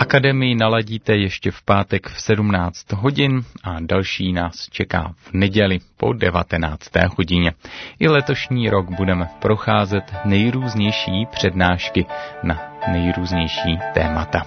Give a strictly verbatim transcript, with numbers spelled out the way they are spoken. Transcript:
Akademii naladíte ještě v pátek v sedmnáct hodin a další nás čeká v neděli po devatenácté hodině. I letošní rok budeme procházet nejrůznější přednášky na nejrůznější témata.